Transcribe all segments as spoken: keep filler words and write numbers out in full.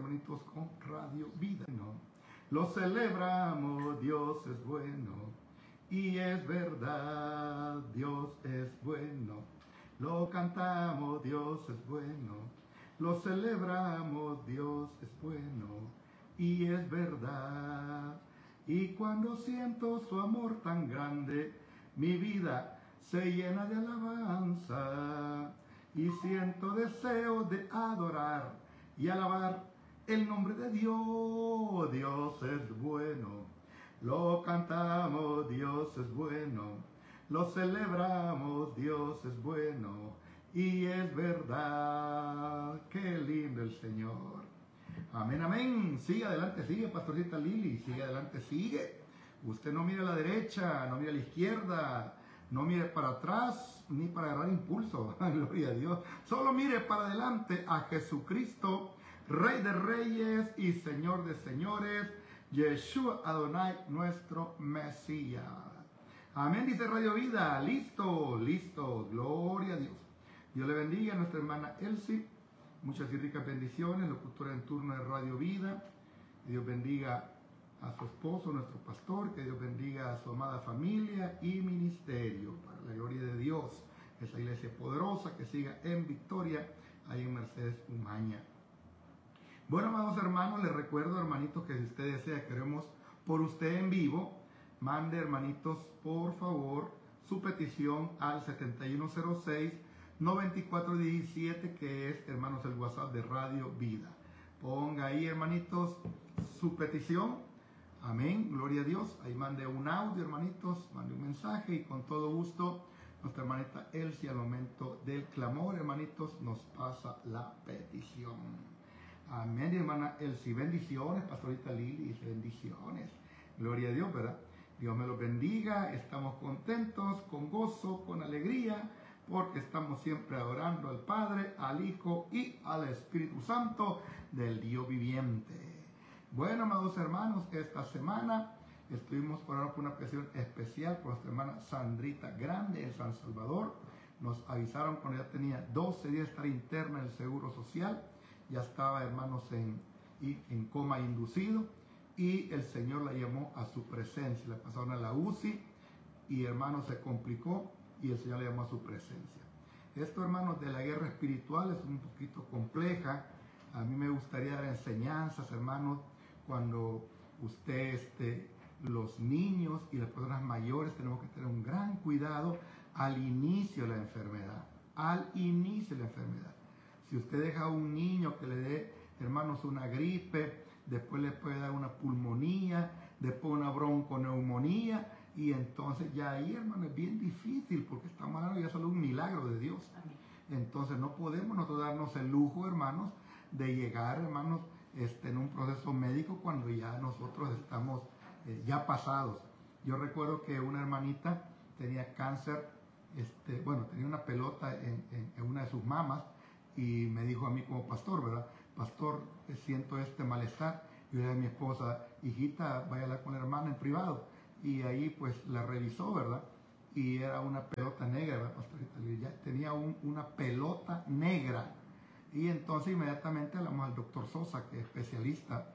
hermanitos, con Radio Vida. No, lo celebramos, Dios es bueno, y es verdad, Dios es bueno. Lo cantamos, Dios es bueno, lo celebramos, Dios es bueno, y es verdad. Y cuando siento su amor tan grande, mi vida se llena de alabanza, y siento deseo de adorar y alabar el nombre de Dios. Dios es bueno, lo cantamos, Dios es bueno, lo celebramos, Dios es bueno, y es verdad. Qué lindo el Señor. Amén, amén. Sigue adelante, sigue, pastorcita Lili, sigue adelante, sigue. Usted no mire a la derecha, no mire a la izquierda, no mire para atrás, ni para agarrar impulso. Gloria a Dios. Solo mire para adelante a Jesucristo, Rey de Reyes y Señor de Señores, Yeshua Adonai, nuestro Mesías. Amén, dice Radio Vida. Listo, listo. Gloria a Dios. Dios le bendiga a nuestra hermana Elsie. Muchas y ricas bendiciones, locutora en turno de Radio Vida. Que Dios bendiga a su esposo, nuestro pastor. Que Dios bendiga a su amada familia y ministerio. Para la gloria de Dios, esa iglesia poderosa que siga en victoria ahí en Mercedes Umaña. Bueno, amados hermanos, les recuerdo, hermanitos, que si usted desea que oremos por usted en vivo, mande, hermanitos, por favor, su petición al setenta y uno cero seis, noventa y cuatro diecisiete, que es, hermanos, el WhatsApp de Radio Vida. Ponga ahí, hermanitos, su petición. Amén, gloria a Dios. Ahí mande un audio, hermanitos, mande un mensaje, y con todo gusto nuestra hermanita Elsie, al momento del clamor, hermanitos, nos pasa la petición. Amén, hermana Elsie. Bendiciones, pastorita Lili, bendiciones. Gloria a Dios, ¿verdad? Dios me los bendiga. Estamos contentos, con gozo, con alegría, porque estamos siempre adorando al Padre, al Hijo y al Espíritu Santo del Dios viviente. Bueno, amados hermanos, esta semana estuvimos orando por una petición especial por nuestra hermana Sandrita Grande en San Salvador. Nos avisaron cuando ya tenía doce días de estar interna en el Seguro Social. Ya estaba, hermanos, en, en coma inducido, y el Señor la llamó a su presencia. La pasaron a la U C I y, hermanos, se complicó, y el Señor le llamó a su presencia. Esto, hermanos, de la guerra espiritual es un poquito compleja. A mí me gustaría dar enseñanzas, hermanos, cuando usted, este, los niños y las personas mayores, tenemos que tener un gran cuidado al inicio de la enfermedad. Al inicio de la enfermedad. Si usted deja a un niño que le dé, hermanos, una gripe, después le puede dar una pulmonía, después una bronconeumonía, y entonces ya ahí, hermano, es bien difícil, porque estamos hablando ya solo un milagro de Dios. Entonces no podemos nosotros darnos el lujo, hermanos, de llegar, hermanos, este, en un proceso médico cuando ya nosotros estamos eh, ya pasados. Yo recuerdo que una hermanita tenía cáncer, este, bueno, tenía una pelota en, en, en una de sus mamas, y me dijo a mí como pastor, ¿verdad? Pastor, siento este malestar. Y yo le dije a mi esposa, hijita, vaya a hablar con la hermana en privado. Y ahí pues la revisó, ¿verdad? Y era una pelota negra, ¿verdad, pastorita? Ya tenía un, una pelota negra. Y entonces inmediatamente hablamos al doctor Sosa, que es especialista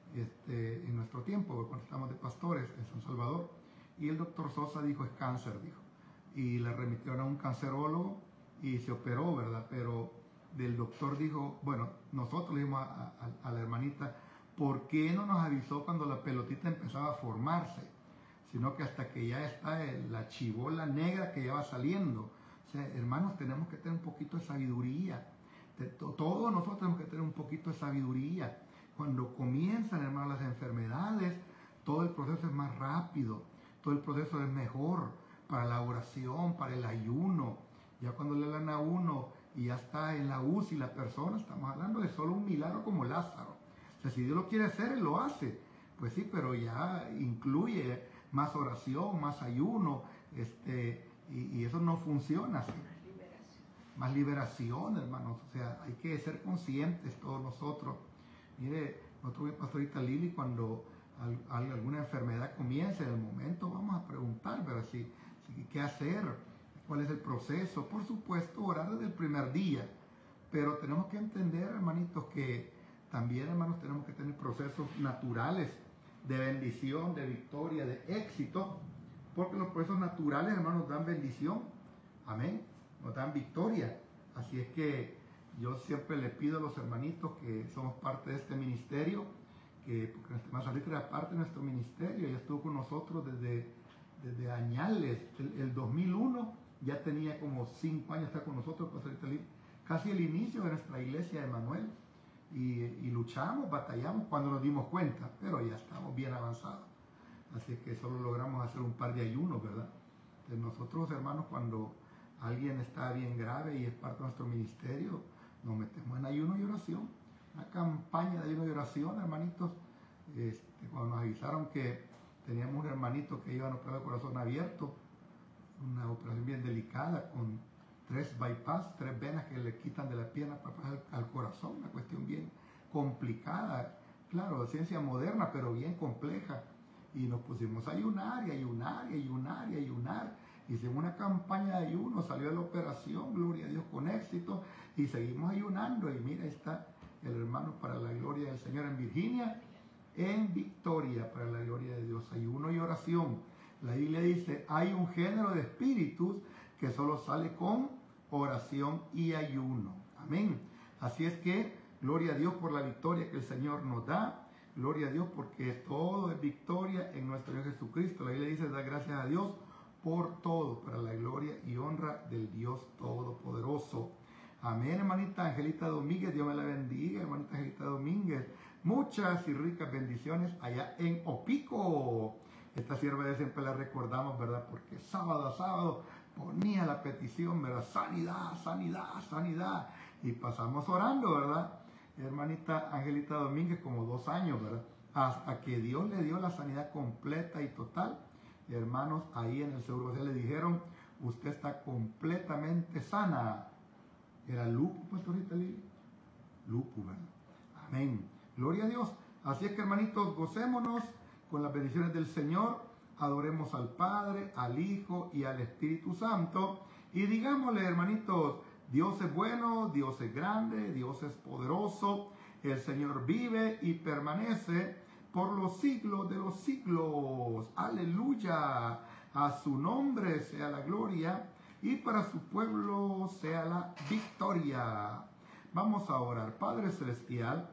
este, en nuestro tiempo, cuando estamos de pastores en San Salvador. Y el doctor Sosa dijo, es cáncer, dijo. Y le remitieron a un cancerólogo y se operó, ¿verdad? Pero del doctor dijo, bueno, nosotros le dijimos a, a, a la hermanita, ¿por qué no nos avisó cuando la pelotita empezaba a formarse? Sino que hasta que ya está el, la chibola negra que ya va saliendo. O sea, hermanos, tenemos que tener un poquito de sabiduría. Todos nosotros tenemos que tener un poquito de sabiduría. Cuando comienzan, hermanos, las enfermedades, todo el proceso es más rápido, todo el proceso es mejor para la oración, para el ayuno. Ya cuando le dan a uno y ya está en la U C I la persona, estamos hablando de solo un milagro como Lázaro. O sea, si Dios lo quiere hacer, Él lo hace. Pues sí, pero ya incluye más oración, más ayuno, este, y, y eso no funciona así. Más liberación. Más liberación, hermanos. O sea, hay que ser conscientes todos nosotros. Mire, nosotros, pastorita Lili, cuando al, al, alguna enfermedad comience, en el momento vamos a preguntar, pero si, si, ¿qué hacer? ¿Cuál es el proceso? Por supuesto, orar desde el primer día. Pero tenemos que entender, hermanitos, que también, hermanos, tenemos que tener procesos naturales de bendición, de victoria, de éxito, porque los procesos naturales, hermanos, dan bendición, amén, nos dan victoria. Así es que yo siempre le pido a los hermanitos que somos parte de este ministerio, que porque nuestra hermana Sarita era parte de nuestro ministerio, ella estuvo con nosotros desde, desde añales, el, el dos mil uno, ya tenía como cinco años estar con nosotros, casi el inicio de nuestra iglesia de Manuel. Y, y luchamos, batallamos cuando nos dimos cuenta, pero ya estamos bien avanzados. Así que solo logramos hacer un par de ayunos, ¿verdad? Entonces nosotros, hermanos, cuando alguien está bien grave y es parte de nuestro ministerio, nos metemos en ayuno y oración. Una campaña de ayuno y oración, hermanitos. Este, cuando nos avisaron que teníamos un hermanito que iba a operar el corazón abierto, una operación bien delicada, con tres bypass, tres venas que le quitan de la pierna para pasar al, al corazón, una cuestión bien complicada, claro, de ciencia moderna, pero bien compleja. Y nos pusimos a ayunar, y ayunar, y ayunar, y ayunar. Hicimos una campaña de ayuno, salió la operación, gloria a Dios, con éxito, y seguimos ayunando. Y mira, ahí está el hermano para la gloria del Señor en Virginia, en victoria para la gloria de Dios. Ayuno y oración. La Biblia dice, hay un género de espíritus que solo sale con oración y ayuno. Amén. Así es que, gloria a Dios por la victoria que el Señor nos da. Gloria a Dios porque todo es victoria en nuestro Dios Jesucristo. La Biblia dice, da gracias a Dios por todo, para la gloria y honra del Dios Todopoderoso. Amén, hermanita Angelita Domínguez, Dios me la bendiga, hermanita Angelita Domínguez. Muchas y ricas bendiciones allá en Opico. Esta sierva de siempre la recordamos, ¿verdad? Porque sábado a sábado ponía la petición, ¿verdad? Sanidad, sanidad, sanidad. Y pasamos orando, ¿verdad? Hermanita Angelita Domínguez, como dos años, ¿verdad? Hasta que Dios le dio la sanidad completa y total. Hermanos, ahí en el Seguro Social le dijeron, usted está completamente sana. Era lupus, pastorita Lili. Lupus, ¿verdad? Amén. Gloria a Dios. Así es que, hermanitos, gocémonos con las bendiciones del Señor. Adoremos al Padre, al Hijo y al Espíritu Santo. Y digámosle, hermanitos, Dios es bueno, Dios es grande, Dios es poderoso. El Señor vive y permanece por los siglos de los siglos. Aleluya. A su nombre sea la gloria y para su pueblo sea la victoria. Vamos a orar. Padre Celestial,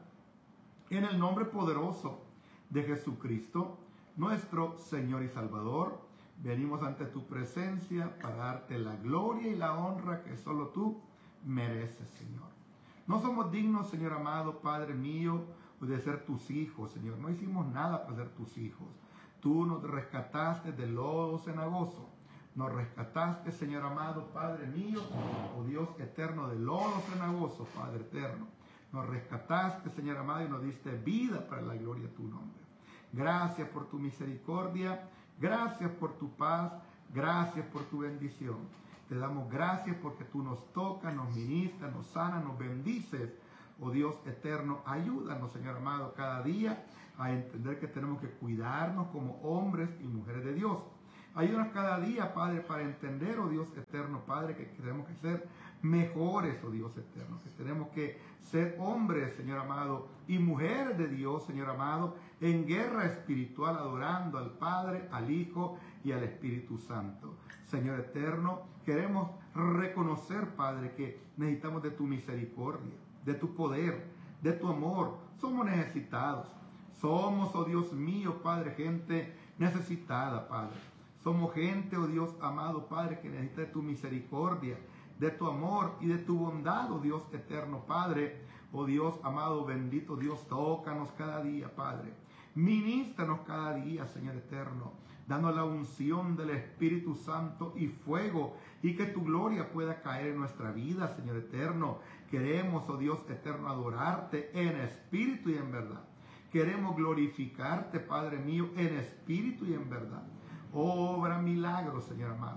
en el nombre poderoso de Jesucristo, nuestro Señor y Salvador, venimos ante tu presencia para darte la gloria y la honra que solo tú mereces, Señor. No somos dignos, Señor amado, Padre mío, de ser tus hijos, Señor. No hicimos nada para ser tus hijos. Tú nos rescataste del lodo cenagoso. Nos rescataste, Señor amado, Padre mío, oh Dios eterno, del lodo cenagoso, Padre eterno. Nos rescataste, Señor amado, y nos diste vida para la gloria de tu nombre. Gracias por tu misericordia, gracias por tu paz, gracias por tu bendición. Te damos gracias porque tú nos tocas, nos ministras, nos sanas, nos bendices. Oh Dios eterno, ayúdanos, Señor amado, cada día a entender que tenemos que cuidarnos como hombres y mujeres de Dios. Ayúdanos cada día, Padre, para entender, oh Dios eterno, Padre, que tenemos que ser mejores, oh Dios eterno, que tenemos que ser hombres, Señor amado, y mujeres de Dios, Señor amado, en guerra espiritual, adorando al Padre, al Hijo y al Espíritu Santo. Señor eterno, queremos reconocer, Padre, que necesitamos de tu misericordia, de tu poder, de tu amor. Somos necesitados. Somos, oh Dios mío, Padre, gente necesitada, Padre. Somos gente, oh Dios amado, Padre, que necesita de tu misericordia, de tu amor y de tu bondad, oh Dios eterno, Padre. Oh Dios amado, bendito Dios, tócanos cada día, Padre. Ministranos cada día, Señor eterno, dando la unción del Espíritu Santo y fuego, y que tu gloria pueda caer en nuestra vida, Señor eterno. Queremos, oh Dios eterno, adorarte en espíritu y en verdad. Queremos glorificarte, Padre mío, en espíritu y en verdad. Obra milagros, Señor amado.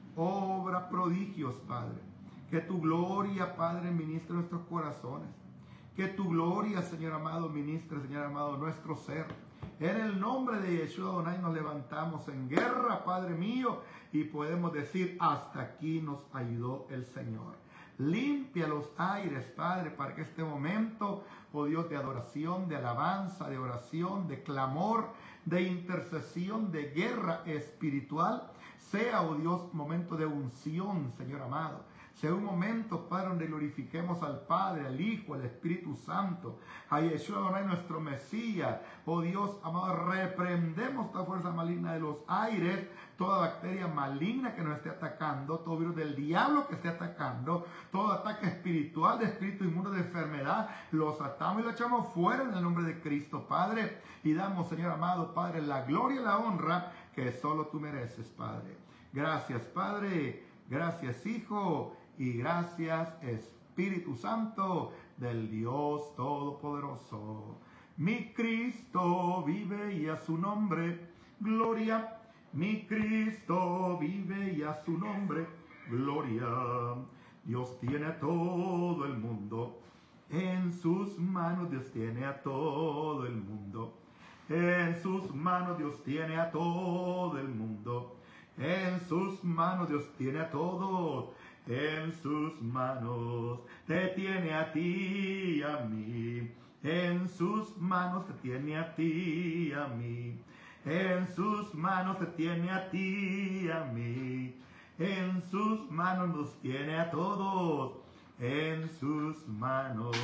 Obra prodigios, Padre. Que tu gloria, Padre, ministre nuestros corazones. Que tu gloria, Señor amado, ministre, Señor amado, nuestro ser. En el nombre de Yeshua Adonai nos levantamos en guerra, Padre mío, y podemos decir, hasta aquí nos ayudó el Señor. Limpia los aires, Padre, para que este momento, oh Dios, de adoración, de alabanza, de oración, de clamor, de intercesión, de guerra espiritual, sea, oh Dios, momento de unción, Señor amado. Sea un momento, Padre, donde glorifiquemos al Padre, al Hijo, al Espíritu Santo, a Yeshua Adonai, nuestro Mesías. Oh Dios amado, reprendemos toda fuerza maligna de los aires, toda bacteria maligna que nos esté atacando, todo virus del diablo que esté atacando, todo ataque espiritual, de espíritu inmundo, de enfermedad, los atamos y los echamos fuera en el nombre de Cristo, Padre. Y damos, Señor amado, Padre, la gloria y la honra que solo tú mereces, Padre. Gracias, Padre. Gracias, Hijo. Y gracias, Espíritu Santo del Dios Todopoderoso. Mi Cristo vive y a su nombre gloria. Mi Cristo vive y a su nombre gloria. Dios tiene a todo el mundo en sus manos. Dios tiene a todo el mundo en sus manos. Dios tiene a todo el mundo en sus manos. Dios tiene a todos en sus manos. Te tiene a ti y a mí. En sus manos te tiene a ti y a mí. En sus manos te tiene a ti y a mí. En sus manos nos tiene a todos. En sus manos.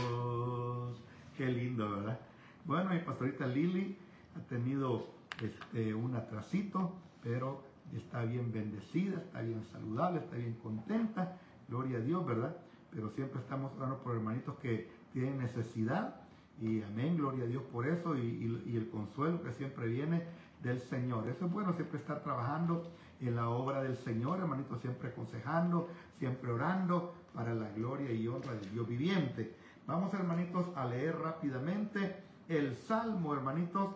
Qué lindo, ¿verdad? Bueno, mi pastorita Lili ha tenido este, un atrasito, pero está bien bendecida, está bien saludable, está bien contenta, gloria a Dios, ¿verdad? Pero siempre estamos orando por hermanitos que tienen necesidad, y amén, gloria a Dios por eso, y, y, y el consuelo que siempre viene del Señor. Eso es bueno, siempre estar trabajando en la obra del Señor, hermanitos, siempre aconsejando, siempre orando para la gloria y honra del Dios viviente. Vamos, hermanitos, a leer rápidamente el Salmo, hermanitos,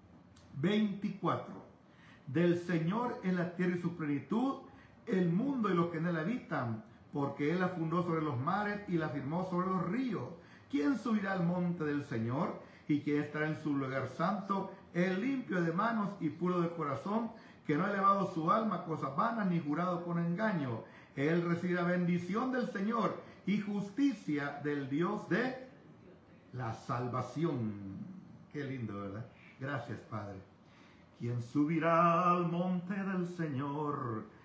veinticuatro. Del Señor es la tierra y su plenitud, el mundo y los que en él habitan, porque él la fundó sobre los mares y la firmó sobre los ríos. ¿Quién subirá al monte del Señor? ¿Y quién estará en su lugar santo? El limpio de manos y puro de corazón, que no ha elevado su alma a cosas vanas ni jurado con engaño. Él recibe la bendición del Señor y justicia del Dios de la salvación. Qué lindo, ¿verdad? Gracias, Padre. ¿Quién subirá al monte del Señor?